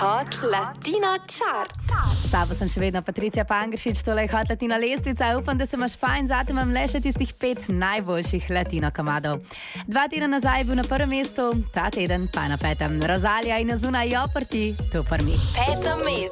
Hot Latino Chart. S tabo sem še vedno Patricija Pangršič, tole je Hot Latino lestvica. Upam, da se imaš fajn, zate imam le še tistih 5 najboljših latino komadov. 2 tedna nazaj je bil na prvem mestu, ta teden pa na 5. Rosalija in Ozuna Joprti, to prvi. 5. mesto.